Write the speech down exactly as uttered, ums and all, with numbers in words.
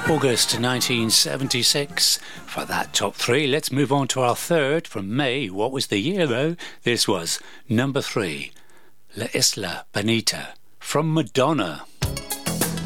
August nineteen seventy-six. For that top three, let's move on to our third from May. What was the year, though? This was number three, La Isla Bonita from Madonna.